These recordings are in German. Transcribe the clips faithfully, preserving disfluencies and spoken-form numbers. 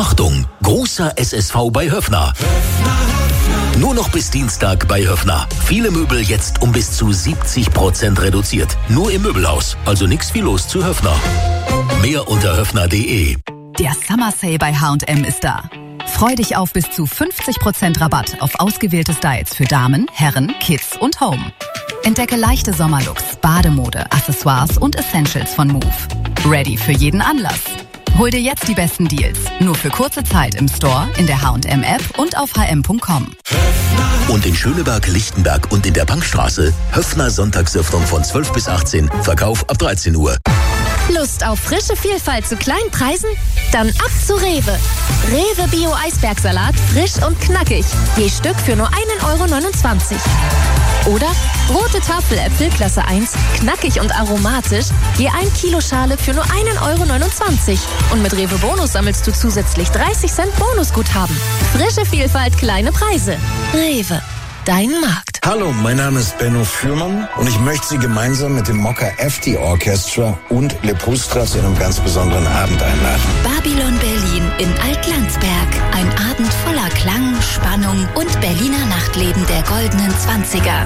Achtung, großer S S V bei Höffner. Nur noch bis Dienstag bei Höffner. Viele Möbel jetzt um bis zu siebzig Prozent reduziert. Nur im Möbelhaus, also nix wie los zu Höffner. Mehr unter höffner punkt de. Der Summer Sale bei H und M ist da. Freu dich auf bis zu fünfzig Prozent Rabatt auf ausgewählte Styles für Damen, Herren, Kids und Home. Entdecke leichte Sommerlooks, Bademode, Accessoires und Essentials von Move. Ready für jeden Anlass. Hol dir jetzt die besten Deals. Nur für kurze Zeit im Store, in der H und M App und auf h m punkt com. Und in Schöneberg, Lichtenberg und in der Bankstraße Höffner Sonntagsöffnung von zwölf bis achtzehn, Verkauf ab dreizehn Uhr. Lust auf frische Vielfalt zu kleinen Preisen? Dann ab zu Rewe. Rewe Bio Eisbergsalat, frisch und knackig. Je Stück für nur ein Euro neunundzwanzig. Oder rote Tafeläpfel Klasse eins, knackig und aromatisch, je ein Kilo Schale für nur ein Euro neunundzwanzig. Und mit Rewe Bonus sammelst du zusätzlich dreißig Cent Bonusguthaben. Frische Vielfalt, kleine Preise. Rewe, dein Markt. Hallo, mein Name ist Benno Fürmann und ich möchte Sie gemeinsam mit dem Mokka F D Orchestra und Lepustra zu einem ganz besonderen Abend einladen. Babylon Berlin in Altlandsberg. Ein Abend voller Klang, Spannung und Berliner Nachtleben der goldenen Zwanziger.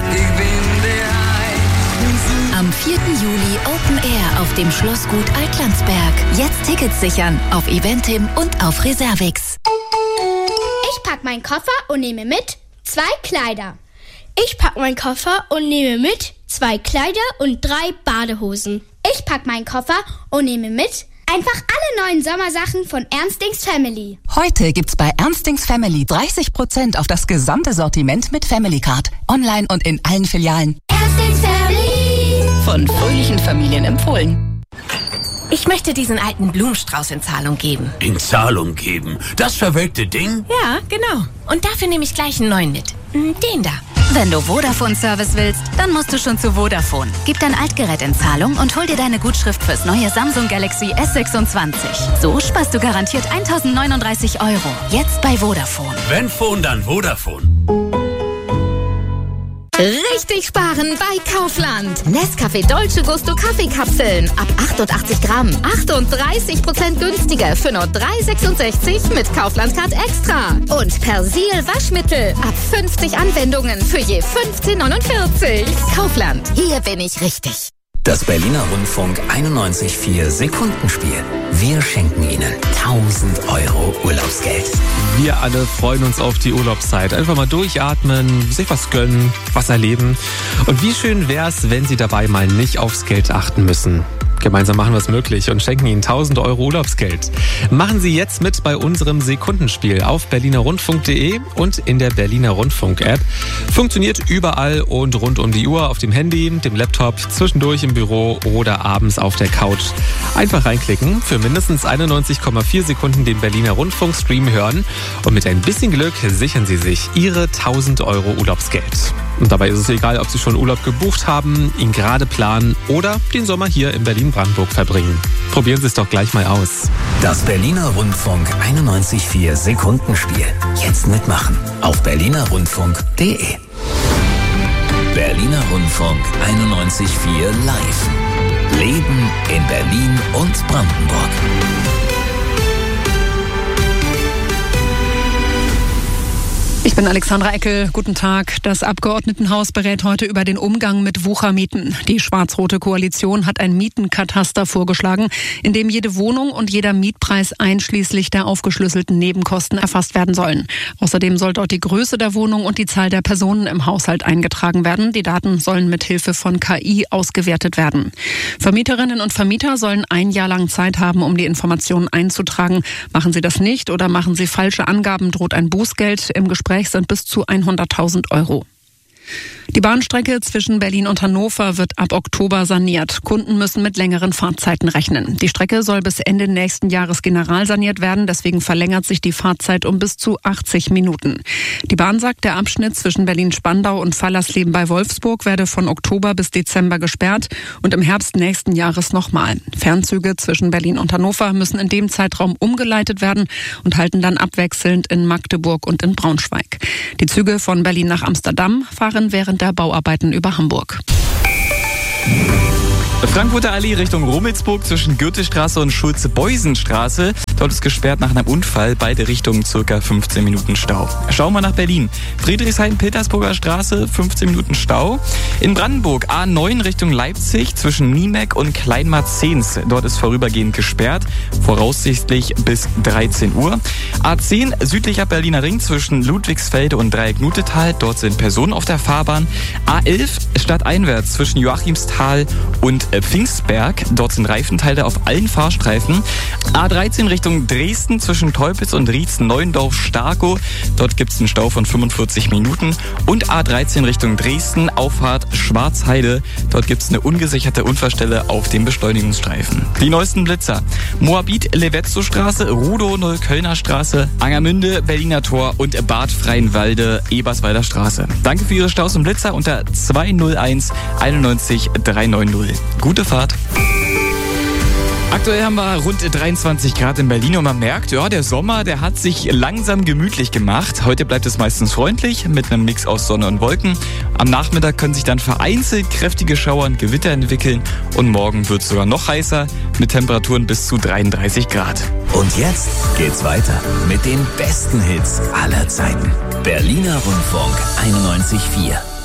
Am vierten Juli Open Air auf dem Schlossgut Altlandsberg. Jetzt Tickets sichern auf Eventim und auf Reservix. Ich pack meinen Koffer und nehme mit zwei Kleider. Ich pack meinen Koffer und nehme mit zwei Kleider und drei Badehosen. Ich pack meinen Koffer und nehme mit einfach alle neuen Sommersachen von Ernstings Family. Heute gibt's bei Ernstings Family dreißig Prozent auf das gesamte Sortiment mit Family Card. Online und in allen Filialen. Ernstings Family. Von fröhlichen Familien empfohlen. Ich möchte diesen alten Blumenstrauß in Zahlung geben. In Zahlung geben? Das verwelkte Ding? Ja, genau. Und dafür nehme ich gleich einen neuen mit. Den da. Wenn du Vodafone-Service willst, dann musst du schon zu Vodafone. Gib dein Altgerät in Zahlung und hol dir deine Gutschrift fürs neue Samsung Galaxy S sechsundzwanzig. So sparst du garantiert tausendneununddreißig Euro. Jetzt bei Vodafone. Wenn Phone, dann Vodafone. Richtig sparen bei Kaufland. Nescafé Dolce Gusto Kaffeekapseln. Ab achtundachtzig Gramm. achtunddreißig Prozent günstiger für nur drei sechsundsechzig mit Kaufland Card Extra. Und Persil Waschmittel. Ab fünfzig Anwendungen für je fünfzehn neunundvierzig. Kaufland. Hier bin ich richtig. Das Berliner Rundfunk einundneunzig Komma vier Sekundenspiel. Wir schenken Ihnen tausend Euro Urlaubsgeld. Wir alle freuen uns auf die Urlaubszeit. Einfach mal durchatmen, sich was gönnen, was erleben. Und wie schön wär's, wenn Sie dabei mal nicht aufs Geld achten müssen. Gemeinsam machen wir es möglich und schenken Ihnen tausend Euro Urlaubsgeld. Machen Sie jetzt mit bei unserem Sekundenspiel auf berliner rundfunk punkt de und in der Berliner Rundfunk App. Funktioniert überall und rund um die Uhr auf dem Handy, dem Laptop, zwischendurch im Büro oder abends auf der Couch. Einfach reinklicken, für mindestens einundneunzig Komma vier Sekunden den Berliner Rundfunk-Stream hören und mit ein bisschen Glück sichern Sie sich Ihre tausend Euro Urlaubsgeld. Und dabei ist es egal, ob Sie schon Urlaub gebucht haben, ihn gerade planen oder den Sommer hier in Berlin-Brandenburg verbringen. Probieren Sie es doch gleich mal aus. Das Berliner Rundfunk einundneunzig Komma vier Sekundenspiel. Jetzt mitmachen auf berliner rundfunk punkt de. Berliner Rundfunk einundneunzig Komma vier live. Leben in Berlin und Brandenburg. Ich bin Alexandra Eckel. Guten Tag. Das Abgeordnetenhaus berät heute über den Umgang mit Wuchermieten. Die schwarz-rote Koalition hat ein Mietenkataster vorgeschlagen, in dem jede Wohnung und jeder Mietpreis einschließlich der aufgeschlüsselten Nebenkosten erfasst werden sollen. Außerdem soll dort die Größe der Wohnung und die Zahl der Personen im Haushalt eingetragen werden. Die Daten sollen mit Hilfe von K I ausgewertet werden. Vermieterinnen und Vermieter sollen ein Jahr lang Zeit haben, um die Informationen einzutragen. Machen sie das nicht oder machen sie falsche Angaben, droht ein Bußgeld. Im Gespräch sind bis zu hunderttausend Euro. Die Bahnstrecke zwischen Berlin und Hannover wird ab Oktober saniert. Kunden müssen mit längeren Fahrtzeiten rechnen. Die Strecke soll bis Ende nächsten Jahres generalsaniert werden. Deswegen verlängert sich die Fahrzeit um bis zu achtzig Minuten. Die Bahn sagt, der Abschnitt zwischen Berlin-Spandau und Fallersleben bei Wolfsburg werde von Oktober bis Dezember gesperrt und im Herbst nächsten Jahres nochmal. Fernzüge zwischen Berlin und Hannover müssen in dem Zeitraum umgeleitet werden und halten dann abwechselnd in Magdeburg und in Braunschweig. Die Züge von Berlin nach Amsterdam fahren während der Bauarbeiten über Hamburg. Frankfurter Allee Richtung Rummelsburg zwischen Goethestraße und Schulze-Beusen-Straße. Dort ist gesperrt nach einem Unfall. Beide Richtungen circa fünfzehn Minuten Stau. Schauen wir nach Berlin. Friedrichshain-Petersburger Straße, fünfzehn Minuten Stau. In Brandenburg A neun Richtung Leipzig zwischen Niemek und Kleinmarzens. Dort ist vorübergehend gesperrt, voraussichtlich bis dreizehn Uhr. A zehn südlicher Berliner Ring zwischen Ludwigsfelde und Dreieck-Nutetal. Dort sind Personen auf der Fahrbahn. A elf stadteinwärts zwischen Joachimsthal und Pfingstberg. Dort sind Reifenteile auf allen Fahrstreifen. A dreizehn Richtung Dresden zwischen Teupitz und Rietz-Neuendorf-Starkow. Dort gibt es einen Stau von fünfundvierzig Minuten. Und A dreizehn Richtung Dresden, Auffahrt Schwarzheide. Dort gibt es eine ungesicherte Unfallstelle auf dem Beschleunigungsstreifen. Die neuesten Blitzer. Moabit-Levetzow-Straße, Rudow-Neuköllner Straße, Angermünde, Berliner Tor und Bad Freienwalde, Eberswalder Straße. Danke für Ihre Staus und Blitzer unter zwei null eins einundneunzig dreihundertneunzig. Gute Fahrt. Aktuell haben wir rund dreiundzwanzig Grad in Berlin und man merkt, ja, der Sommer, der hat sich langsam gemütlich gemacht. Heute bleibt es meistens freundlich mit einem Mix aus Sonne und Wolken. Am Nachmittag können sich dann vereinzelt kräftige Schauer und Gewitter entwickeln und morgen wird es sogar noch heißer mit Temperaturen bis zu dreiunddreißig Grad. Und jetzt geht's weiter mit den besten Hits aller Zeiten. Berliner Rundfunk einundneunzig Komma vier.